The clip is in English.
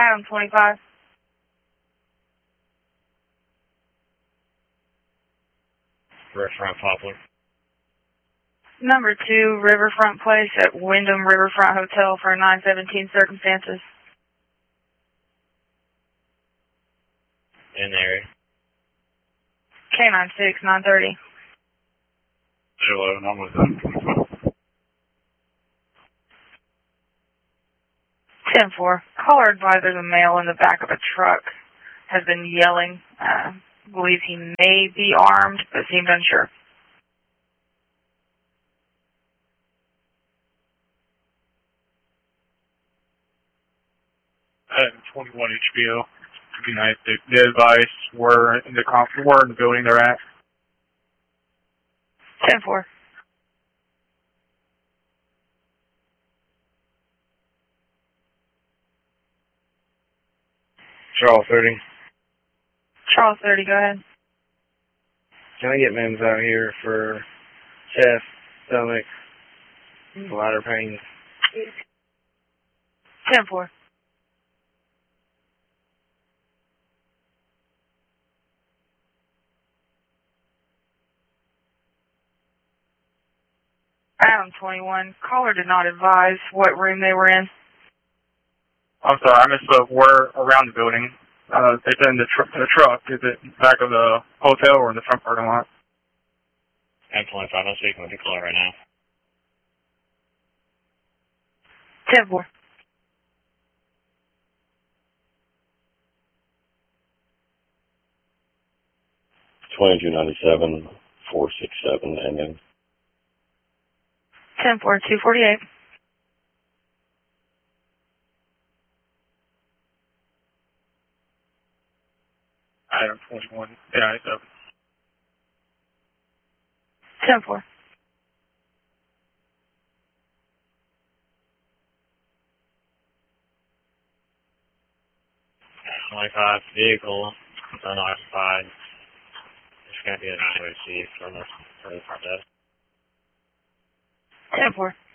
Adam 25. Riverfront Poplar. Number 2, Riverfront Place at Wyndham Riverfront Hotel for 917 circumstances. In the area. K96, 930. Hello, I'm with them. 10-4. Caller advised there's a male in the back of a truck. Has been yelling. Believes he may be armed, but seemed unsure. At 21 HBO. Good night. The advice we're in the building they're at. 10-4. Charles 30. Charles 30, go ahead. Can I get MEMS out here for chest, stomach, bladder pain? 10-4. Adam 21. Caller did not advise what room they were in. I'm sorry, I misspoke. We're around the building. It's in the truck. Is it back of the hotel or in the front parking lot? M25, I'm speaking with the caller right now. 10-4. $22.97, 467, and then 10-4, 248. Item 21. Yeah, it's up. 10-4. M25 vehicle unoccupied. There's going to be an IOC from the front desk. 10-4.